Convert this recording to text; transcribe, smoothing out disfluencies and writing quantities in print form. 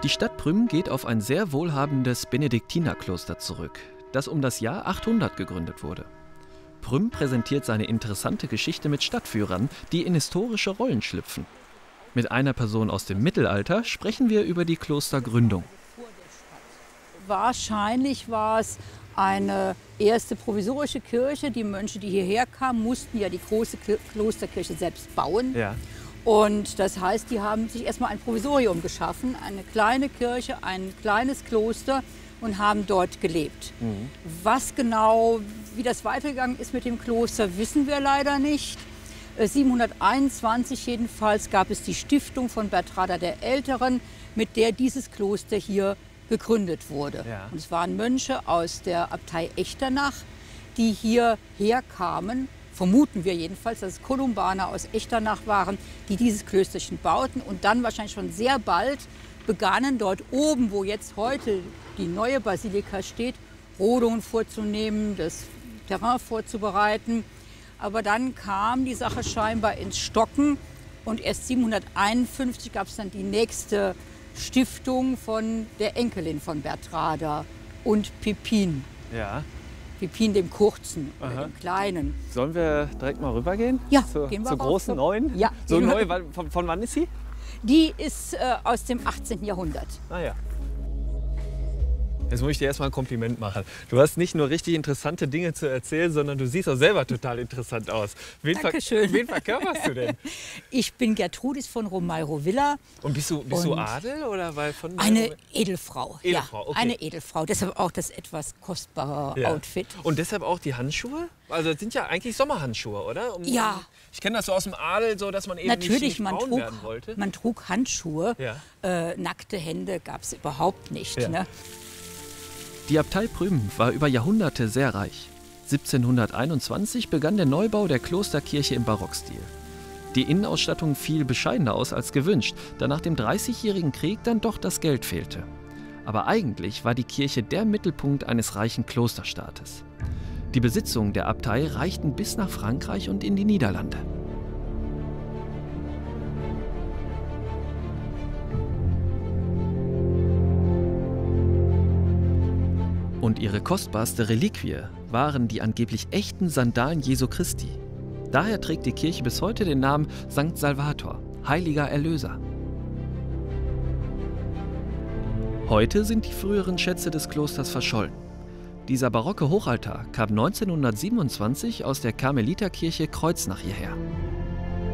Die Stadt Prüm geht auf ein sehr wohlhabendes Benediktinerkloster zurück, das um das Jahr 800 gegründet wurde. Prüm präsentiert seine interessante Geschichte mit Stadtführern, die in historische Rollen schlüpfen. Mit einer Person aus dem Mittelalter sprechen wir über die Klostergründung. Wahrscheinlich war es eine erste provisorische Kirche. Die Mönche, die hierher kamen, mussten ja die große Klosterkirche selbst bauen. Ja. Und das heißt, die haben sich erstmal ein Provisorium geschaffen, eine kleine Kirche, ein kleines Kloster und haben dort gelebt. Was genau, wie das weitergegangen ist mit dem Kloster, wissen wir leider nicht. 721 jedenfalls gab es die Stiftung von Bertrada der Älteren, mit der dieses Kloster hier gegründet wurde. Ja. Und es waren Mönche aus der Abtei Echternach, die hierher kamen. Vermuten wir jedenfalls, dass es Kolumbaner aus Echternach waren, die dieses Klösterchen bauten und dann wahrscheinlich schon sehr bald begannen, dort oben, wo jetzt heute die neue Basilika steht, Rodungen vorzunehmen, das Terrain vorzubereiten. Aber dann kam die Sache scheinbar ins Stocken und erst 751 gab es dann die nächste Stiftung von der Enkelin von Bertrada und Pippin. Ja. Pippin dem Kurzen oder dem Kleinen. Sollen wir direkt mal rübergehen? Ja, zur gehen wir zur raus. großen neuen? Ja, So gehen wir. neu, von wann ist sie? Die ist aus dem 18. Jahrhundert. Ah ja. Jetzt muss ich dir erstmal ein Kompliment machen. Du hast nicht nur richtig interessante Dinge zu erzählen, sondern du siehst auch selber total interessant aus. Dankeschön. Wen verkörperst du denn? Ich bin Gertrudis von Romeiro-Villa. Und bist du Adel oder weil von Eine Edelfrau. Edelfrau, ja, okay. eine Edelfrau. Deshalb auch das etwas kostbare Outfit. Und deshalb auch die Handschuhe? Also das sind ja eigentlich Sommerhandschuhe, oder? Ja. Ich kenne das so aus dem Adel, so dass man eben Natürlich, nicht braun werden wollte. man trug Handschuhe. Ja. Nackte Hände gab es überhaupt nicht. Ja. Ne? Die Abtei Prüm war über Jahrhunderte sehr reich. 1721 begann der Neubau der Klosterkirche im Barockstil. Die Innenausstattung fiel bescheidener aus als gewünscht, da nach dem Dreißigjährigen Krieg dann doch das Geld fehlte. Aber eigentlich war die Kirche der Mittelpunkt eines reichen Klosterstaates. Die Besitzungen der Abtei reichten bis nach Frankreich und in die Niederlande. Und ihre kostbarste Reliquie waren die angeblich echten Sandalen Jesu Christi. Daher trägt die Kirche bis heute den Namen St. Salvator, heiliger Erlöser. Heute sind die früheren Schätze des Klosters verschollen. Dieser barocke Hochaltar kam 1927 aus der Karmeliterkirche Kreuznach hierher.